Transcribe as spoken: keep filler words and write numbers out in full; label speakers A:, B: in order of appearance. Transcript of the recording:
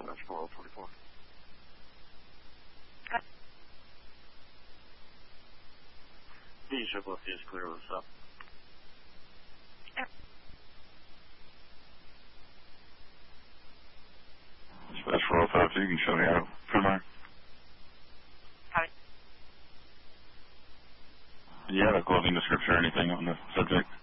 A: Special four oh forty-four. D triple C is clear, what's up? Special four oh five two, you can show me out. Come on.
B: Hi.
A: Do you have a clothing description or anything on the subject?